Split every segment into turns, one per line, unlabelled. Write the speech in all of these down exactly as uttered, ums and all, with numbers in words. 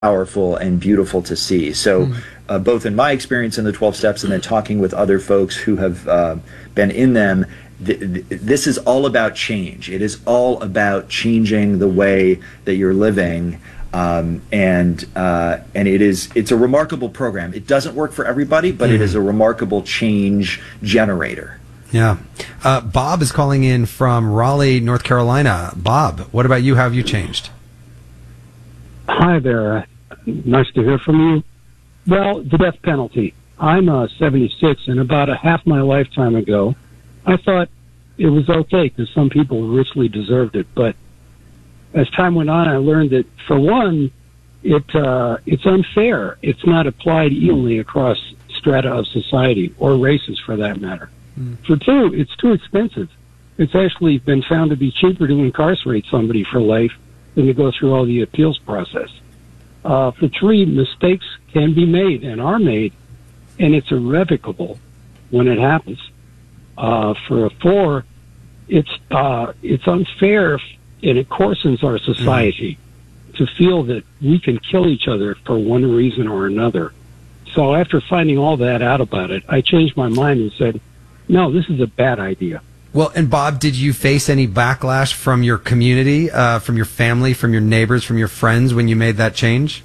powerful and beautiful to see. So mm. uh, both in my experience in the twelve steps and then talking with other folks who have uh, been in them, th th this is all about change. It is all about changing the way that you're living. Um, and uh, and it is it's a remarkable program. It doesn't work for everybody, but mm. it is a remarkable change generator.
Yeah. Uh, Bob is calling in from Raleigh, North Carolina. Bob, what about you? How have you changed?
Hi there. Nice to hear from you. Well, the death penalty. I'm uh, seventy-six, and about a half my lifetime ago, I thought it was okay because some people richly deserved it. But as time went on, I learned that, for one, it uh, it's unfair. It's not applied evenly across strata of society, or races for that matter. Mm. For two, it's too expensive. It's actually been found to be cheaper to incarcerate somebody for life than to go through all the appeals process. Uh, for three, mistakes can be made and are made, and it's irrevocable when it happens. Uh, for four, it's uh, it's unfair, and it coarsens our society mm. to feel that we can kill each other for one reason or another. So after finding all that out about it, I changed my mind and said, no, this is a bad idea.
Well, and Bob, did you face any backlash from your community, uh, from your family, from your neighbors, from your friends when you made that change?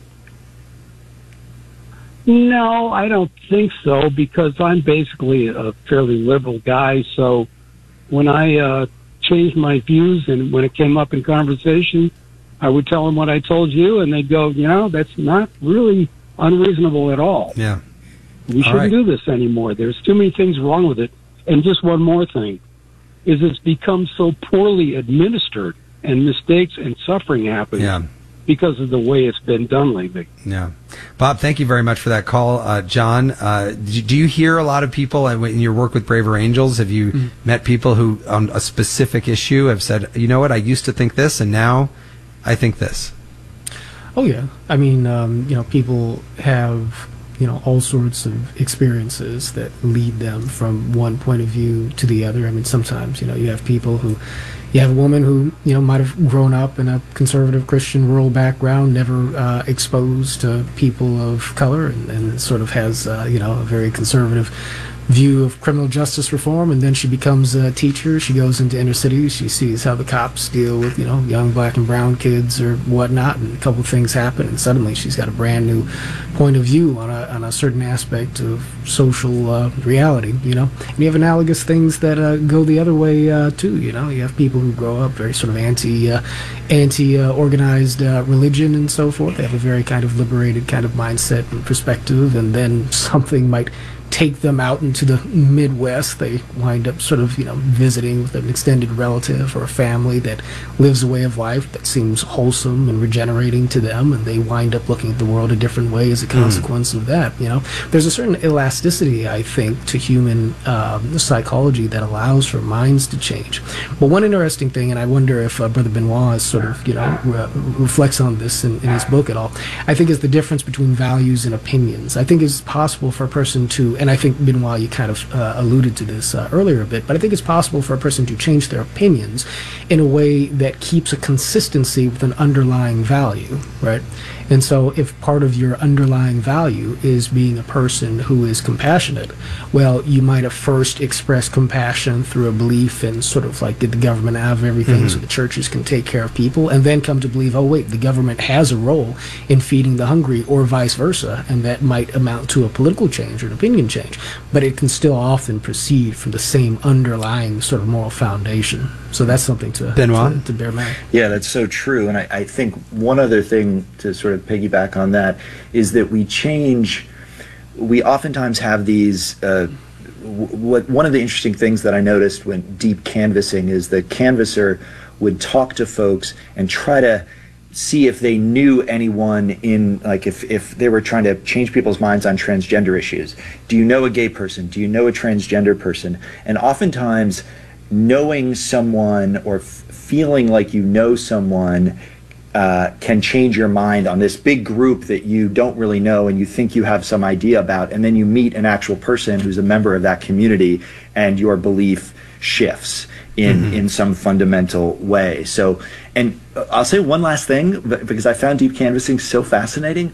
No, I don't think so, because I'm basically a fairly liberal guy. So when I uh, changed my views and when it came up in conversation, I would tell them what I told you, and they'd go, you know, that's not really unreasonable at all.
Yeah.
We shouldn't
right.
do this anymore. There's too many things wrong with it. And just one more thing. Is it's become so poorly administered, and mistakes and suffering happen
yeah.
because of the way it's been done lately.
Yeah. Bob, thank you very much for that call. Uh, John, uh, do you hear a lot of people in your work with Braver Angels? Have you mm-hmm. met people who, on a specific issue, have said, you know what, I used to think this, and now I think this?
Oh, yeah. I mean, um, you know, people have... you know, all sorts of experiences that lead them from one point of view to the other. I mean, sometimes, you know, you have people who, you have a woman who, you know, might have grown up in a conservative Christian rural background, never uh, exposed to people of color, and, and sort of has, uh, you know, a very conservative view of criminal justice reform, and then she becomes a teacher. She goes into inner cities. She sees how the cops deal with, you know, young black and brown kids or whatnot, and a couple of things happen, and suddenly she's got a brand new point of view on a, on a certain aspect of social uh, reality, you know. And you have analogous things that uh, go the other way, uh, too, you know. You have people who grow up very sort of anti, uh, anti-organized uh, uh, religion and so forth. They have a very kind of liberated kind of mindset and perspective, and then something might take them out into the Midwest. They wind up sort of, you know, visiting with an extended relative or a family that lives a way of life that seems wholesome and regenerating to them, and they wind up looking at the world a different way as a consequence mm. of that. You know, there's a certain elasticity, I think, to human um, psychology that allows for minds to change. But one interesting thing, and I wonder if uh, Brother Benoit is sort of, you know, re reflects on this in, in his book at all, I think is the difference between values and opinions. I think it's possible for a person to, and I think, Benoit, you kind of uh, alluded to this uh, earlier a bit, but I think it's possible for a person to change their opinions in a way that keeps a consistency with an underlying value, right? And so if part of your underlying value is being a person who is compassionate, well, you might have first expressed compassion through a belief in sort of like, did the government have everything mm-hmm. so the churches can take care of people, and then come to believe, oh wait, the government has a role in feeding the hungry, or vice versa, and that might amount to a political change or an opinion change. But it can still often proceed from the same underlying sort of moral foundation. So that's something to, to, to bear in mind.
Yeah, that's so true. And I, I think one other thing to sort of piggyback on that is that we change, we oftentimes have these, uh, what one of the interesting things that I noticed when deep canvassing is the canvasser would talk to folks and try to see if they knew anyone in, like if, if they were trying to change people's minds on transgender issues. Do you know a gay person? Do you know a transgender person? And oftentimes knowing someone or f feeling like you know someone uh, can change your mind on this big group that you don't really know and you think you have some idea about, and then you meet an actual person who's a member of that community and your belief shifts in
Mm-hmm.
in some fundamental way. So, and uh, I'll say one last thing, but- because I found deep canvassing so fascinating.